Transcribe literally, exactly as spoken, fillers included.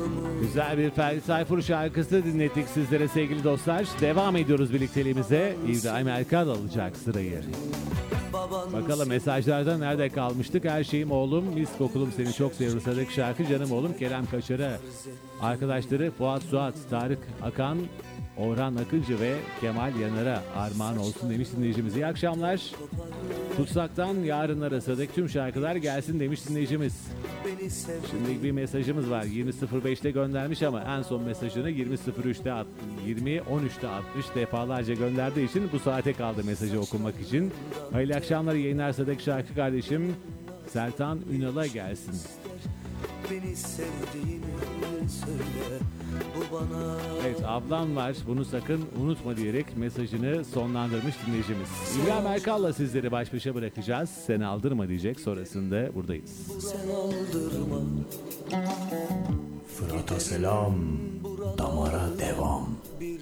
Güzel bir Ferdi Tayfur şarkısı dinlettik sizlere sevgili dostlar. Devam ediyoruz birlikteliğimize. İbrahim Erkal alacak sırayı. Bakalım mesajlarda nerede kalmıştık? Her şeyim oğlum, mis kokulum seni çok seviyorum. Sıradaki şarkı canım oğlum Kerem Kaçar'a. Arkadaşları Fuat Suat, Tarık Akan, Orhan Akıncı ve Kemal Yanar'a armağan olsun demiş dinleyicimiz. İyi akşamlar. Tutsaktan yarınlara sıradaki tüm şarkılar gelsin demiş dinleyicimiz. Şimdi bir mesajımız var. yirmi sıfır beşte göndermiş ama en son mesajını yirmi sıfır üçte yirmi on üçte altmış defalarca gönderdiği için bu saate kaldı mesajı okumak için. Hayırlı akşamlar, yayınlar. Sıradaki şarkı kardeşim Sertan Ünal'a gelsin. Beni sevdiğini söyle, bu bana... Evet, ablam var bunu sakın unutma diyerek mesajını sonlandırmış dinleyicimiz. İbrahim Erkal'la sizleri baş başa bırakacağız. Sen aldırma diyecek, sonrasında buradayız. Sen aldırma. Fırat'a selam, damara devam.